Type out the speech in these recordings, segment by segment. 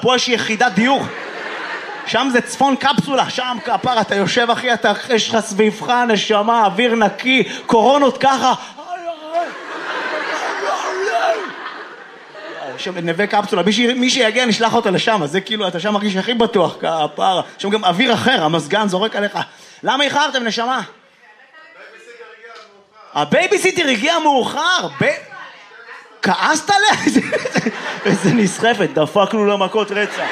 פה יש יחידת דיור. שם זה צפון קפסולה, שם כפר, אתה יושב אחי, יש לך סביבך נשמה, אוויר נקי, קורונות ככה. שם נווה קפסולה, מי שיגיע נשלח אותו לשם, אז זה כאילו, אתה שם מרגיש הכי בטוח, כפר. שם גם אוויר אחר, המסגן זורק עליך. למה איחרתם נשמה? הבייביסיטר הגיע מאוחר. כעסת עליה? איזה נסחפת, דפקנו לה מכות רצח.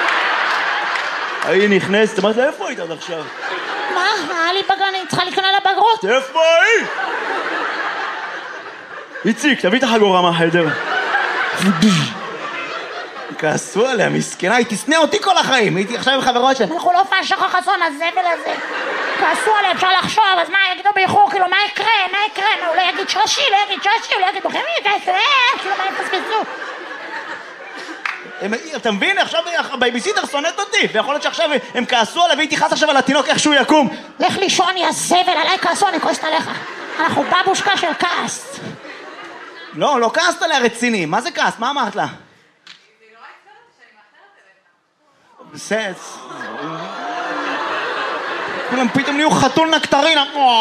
היא נכנסת, אמרת לה, איפה היית עד עכשיו? מה? היה לי בגן, אני צריכה לקנות לבגרות. איפה היא? איציק, תביא את החגורה מהחדר. כעסו עליה, מסכנה, היא תסנה אותי כל החיים. הייתי עכשיו עם חברות שלהם. אנחנו לא פעם שחר חסון, הזבל הזה. כעסו עליה, אפשר לחשוב, אז מה יגידו באיחור? כאילו, מה יקרה? מה, הוא לא יגיד שרשי, הוא לא יגיד בוחמי, כאילו, מה יפספסו? אתה מבין? עכשיו הבייביסיטר שונאת אותי, ויכול להיות שעכשיו הם כעסו עליו והיא תיחס עכשיו על התינוק איך שהוא יקום. לך לישון, יא זבל, עליי כעסו, אני כועסת עליך. אנחנו בבושקה של כעס. לא כעסת עליה רציני. מה זה כעס? מה אמרת לה? בסץ. כולם פתאום נהיו חתול נקטרין.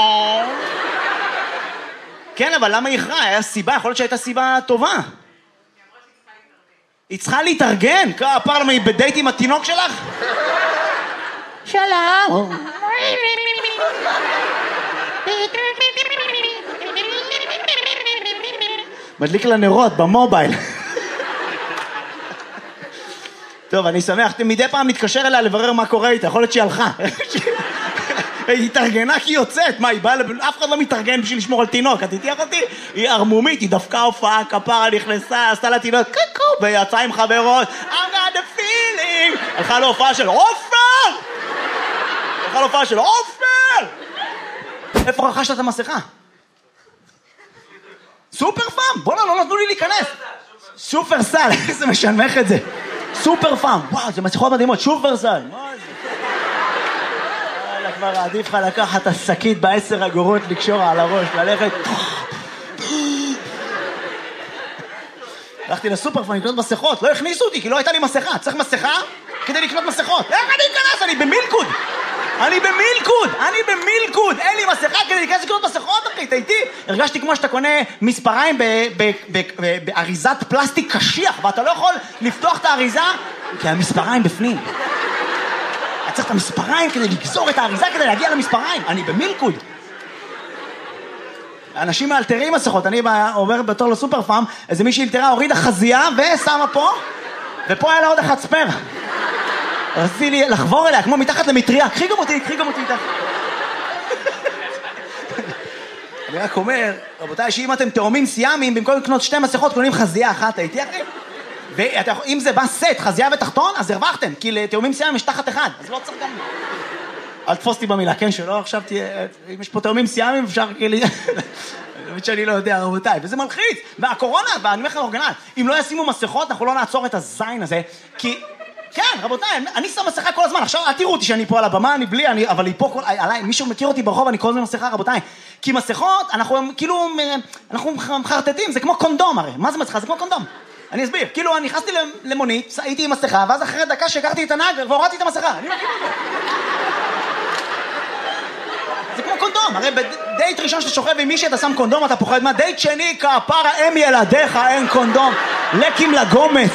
כן, אבל למה היא איחרה? היה סיבה, יכול להיות שהייתה סיבה טובה. היא צריכה להתארגן? כפר, למה היא בדייט עם התינוק שלך? שלום. מדליק לה נרות במובייל. טוב, אני שמח, מדי פעם מתקשר אליה לברר מה קורה איתה, יכול להיות שהיא הלכה. היא התארגנה כי היא יוצאת, מה, היא באה, אף אחד לא מתארגן בשביל לשמור על תינוק, את איתי אחותי? היא ארמומית, היא דווקא הופעה, כפרה נכנסה, עשתה לה תינוק, קוקו, ויצאה עם חברות, I got the feeling, הלכה להופעה של עופר! הלכה להופעה של עופר! איפה רכשת את המסכה? סופר פאם? בוא'נה, לא נתנו לי להיכנס. סופר סל, איזה משנמך את זה. סופר פאם, וואו, זה מסכות מדהימות, סופר סל. מה זה? כבר עדיף לך לקחת את השקית ב10 אגורות, לקשור על הראש, ללכת. הלכתי לסופר פאם לקנות מסכות, לא הכניסו אותי כי לא הייתה לי מסכה. צריך מסכה כדי לקנות מסכות. איך אני אכנס? אני במילקוד. אין לי מסכה כדי להיכנס לקנות מסכות, אחי, תהייתי. הרגשתי כמו שאתה קונה מספריים באריזת פלסטיק קשיח, ואתה לא יכול לפתוח את האריזה כי המספריים בפנים. אתה צריך את המספריים כדי לגזור את האריזה כדי להגיע למספריים. אני במילקוד. אנשים מאלתרים מסכות. אני עובר בתור לסופר פאם, איזה מישהי אלתרה הורידה חזייה ושמה פה, ופה היה לה עוד אחד ספר. רציתי לי לחבור אליה, כמו מתחת למטריה. קחי גם אותי איתך. אני רק אומר, רבותיי, שאם אתם תאומים סיאמים, במקום לקנות 2 מסכות, קונים חזייה אחת, הייתי אחי? ואם זה בא סט, חזייה ותחתון, אז הרווחתם, כי לתאומים סיאמים יש תחת אחד, אז לא צריך גם... אל תפוס אותי במילה, כן, שלא, עכשיו תהיה... אם יש פה תאומים סיאמים, אפשר כאילו... באמת שאני לא יודע, רבותיי, וזה מלחיץ. והקורונה, ואני אומר לך אורגנל, אם לא ישימו מסכות, אנחנו לא נעצור את הזין הזה, כי... כן, רבותיי, אני שם מסכה כל הזמן, עכשיו אל תראו אותי שאני פה על הבמה, אני בלי, אבל היא פה, עליי, מישהו מכיר אותי ברחוב, אני כל הזמן מסכה, רבותיי, כי מסכות, אנחנו כאילו, אנחנו מחרטטים, זה כמו קונדום הרי, מה זה מסכה? זה כמו קונדום. אני אסביר, כאילו אני נכנסתי למונית, הייתי עם מסכה, ואז אחרי דקה שהכרתי את הנהג והורדתי את המסכה, אני מכיר את זה. זה כמו קונדום, הרי בדייט ראשון שאתה שוכב עם מישהי אתה שם קונדום, אתה פוחד מה, דייט שני, כפרה, אם ילדיך, אין קונדום, לקים לגומץ.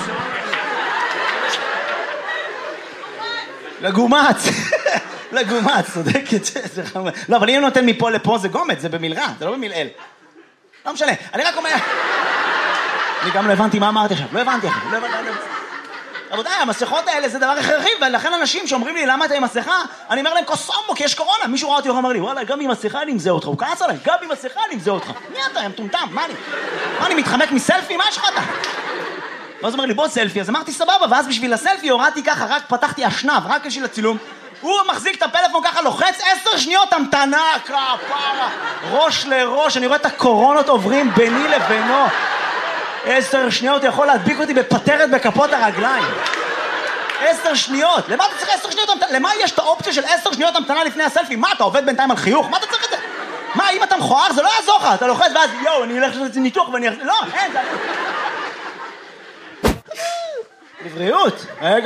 לגומץ, צודקת, זה חמור. לא, אבל אם נותן מפה לפה זה גומץ, זה במלרע, זה לא במלעל. לא משנה, אני רק אומר... אני גם לא הבנתי מה אמרתי עכשיו, לא הבנתי. רבותיי, המסכות האלה זה דבר הכרחי, ולכן אנשים שאומרים לי למה אתה עם מסכה, אני אומר להם קוסומו, כי יש קורונה. מישהו ראה אותי ואומר לי, וואלה, גם עם מסכה אני אמזה אותך. הוא כעס עליי, גם עם מסכה אני אמזה אותך. מי אתה, הם טומטם, מה אני מתחמק מסלפי? מה יש לך אתה? ואז אומר לי, בוא סלפי, אז אמרתי סבבה, ואז בשביל הסלפי הורדתי ככה, רק פתחתי אשנב, רק בשביל הצילום. הוא מחזיק את הפלאפון ככה, לוחץ 10 שניות המתנה, כפרה, ראש לראש, אני רואה את הקורונות עוברים ביני לבינו. 10 שניות יכול להדביק אותי בפטרת בכפות הרגליים. 10 שניות, למה אתה צריך 10 שניות המתנה? למה יש את האופציה של 10 שניות המתנה לפני הסלפי? מה, אתה עובד בינתיים על חיוך? מה אתה צריך את זה? מה, אם אתה מכוער זה לא יעזור לך, אתה לוחץ ואז יואו, אני אלך לעשות ניתוח ואני... לא, אין, זה... לבריאות. רגע.